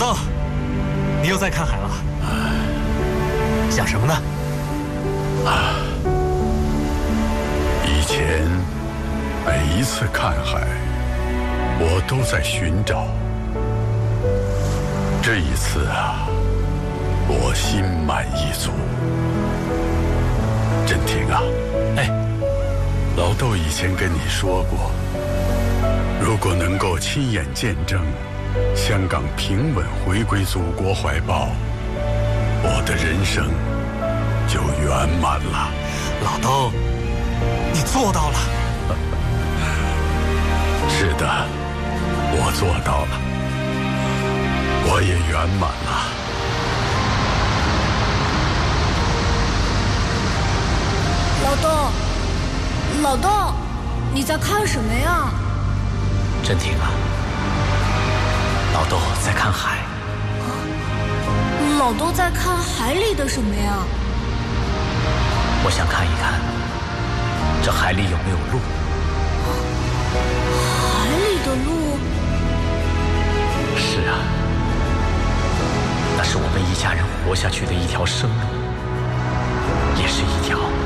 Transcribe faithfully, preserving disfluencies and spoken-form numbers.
豆，你又在看海了？想什么呢？ 啊，以前每一次看海，我都在寻找。这一次啊，我心满意足。振廷啊， 哎， 老豆以前跟你说过，如果能够亲眼见证香港平稳回归祖国怀抱，我的人生就圆满了。 老豆，你做到了。 是的，我做到了，我也圆满了。 老豆，老豆，你在看什么呀？ 振廷啊，老豆在看海。 啊，老豆在看海里的什么呀？ 我想看一看，这海里有没有路。 海里的路？ 是啊，那是我们一家人活下去的一条生路，也是一条